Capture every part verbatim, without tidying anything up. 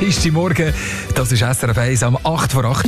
Dienstagmorgen. Das ist S R F eins am acht vor acht.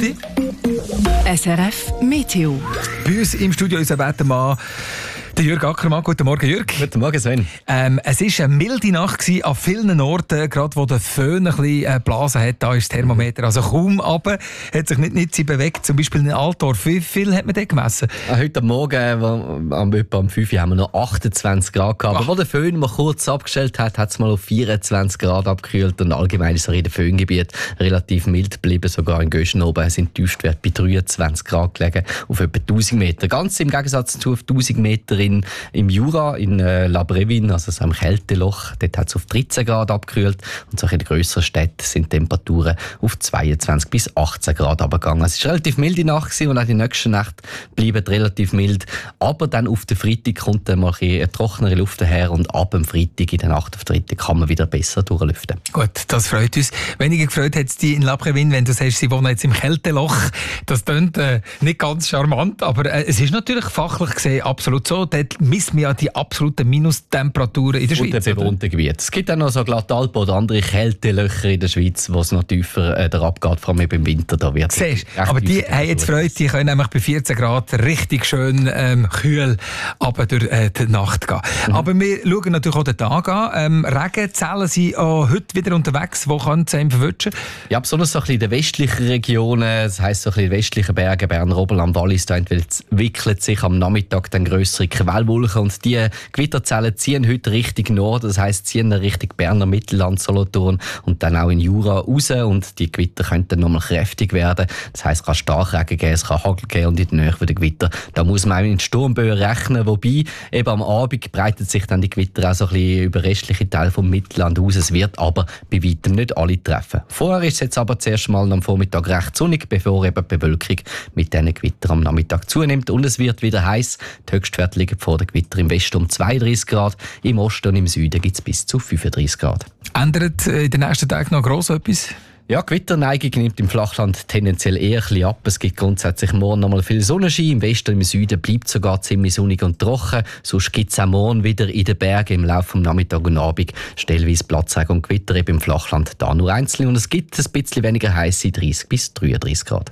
S R F Meteo. Bei uns im Studio unser Wettermann, der Jürg Ackermann. Guten Morgen, Jürg. Guten Morgen, Sven. Ähm, es war eine milde Nacht gewesen, an vielen Orten, gerade wo der Föhn ein bisschen äh, geblasen hat. Da ist das Thermometer also kaum runter, hat sich nicht, nicht bewegt. Zum Beispiel in Altdorf. Wie viel hat man dort gemessen? Heute Morgen, wo, am, etwa um fünf Uhr, haben wir noch achtundzwanzig Grad gehabt. Aber wo der Föhn mal kurz abgestellt hat, hat es mal auf vierundzwanzig Grad abgekühlt. Und allgemein ist er in den Föhngebiet relativ mild geblieben. Sogar in Göschen oben sind die Tiefstwerte bei dreiundzwanzig Grad gelegen, auf etwa tausend Meter. Ganz im Gegensatz zu auf tausend Meter in, im Jura, in äh, La Brevin, also so am Kälteloch. Dort hat es auf dreizehn Grad abgekühlt. Und so in den grösseren Städten sind die Temperaturen auf zweiundzwanzig bis achtzehn Grad runtergegangen. Es war eine relativ milde Nacht gewesen, und auch die nächste Nacht bleiben relativ mild. Aber dann auf den Freitag kommt dann mal ein eine trockenere Luft daher, und ab dem Freitag, in der Nacht auf den Freitag, kann man wieder besser durchlüften. Gut, das freut uns. Weniger gefreut hat es dich in La Brevin, wenn du sagst, sie wohnen jetzt im Kälteloch. Das klingt äh, nicht ganz charmant, aber äh, es ist natürlich fachlich gesehen absolut so. Dort misst man ja die absoluten Minustemperaturen in der Und Schweiz. den bewohnten Gebiet. Es gibt auch noch so Glattalpen oder andere Kältelöcher in der Schweiz, wo es noch tiefer äh, abgeht, vor allem im Winter. Da wird Siehst, aber die haben jetzt Freude, die können nämlich bei vierzehn Grad richtig schön ähm, kühl aber durch äh, die Nacht gehen. Mhm. Aber wir schauen natürlich auch den Tag an. Ähm, Regenzellen sind auch heute wieder unterwegs. Wo können sie einem verwünschen? Ja, besonders so ein bisschen in den westlichen Regionen, das heisst so ein bisschen in den westlichen Bergen, Berner Oberland, Wallis, da entwickelt sich am Nachmittag dann grössere Quellwolken, und die Gewitterzellen ziehen heute Richtung Norden, das heisst ziehen Richtung Berner Mittelland, Solothurn und dann auch in Jura raus, und die Gewitter können dann nochmal kräftig werden. Das heisst, es kann Starkregen geben, es kann Hagel geben, und in der Nähe der Gewitter, da muss man auch in Sturmböen rechnen, wobei eben am Abend breitet sich dann die Gewitter auch so ein bisschen über restliche Teile vom Mittelland aus. Es wird aber bei weitem nicht alle treffen. Vorher ist es jetzt aber zuerst mal am Vormittag recht sonnig, bevor eben die Bewölkung mit diesen Gewittern am Nachmittag zunimmt, und es wird wieder heiß. Die Höchstwerte liegen vor den Gewitter im Westen um zweiunddreißig Grad, im Osten und im Süden gibt es bis zu fünfunddreißig Grad. Ändert in den nächsten Tagen noch gross etwas? Ja, die Gewitterneigung nimmt im Flachland tendenziell eher ein bisschen ab. Es gibt grundsätzlich morgen noch mal viel Sonnenschein. Im Westen und im Süden bleibt es sogar ziemlich sonnig und trocken. Sonst gibt es auch morgen wieder in den Bergen im Laufe des Nachmittags und Abend stellenweise Platzregen und Gewitter, eben im Flachland da nur einzeln. Und es gibt ein bisschen weniger heiße dreißig bis dreiunddreißig Grad.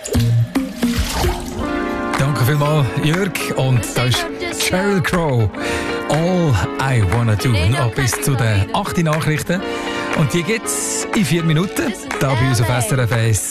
Danke vielmals, Jörg. Und da ist Sheryl Crow. All I Wanna Do. Noch bis zu den acht Nachrichten. Und die gibt's in vier Minuten. Da bei uns auf S R F eins.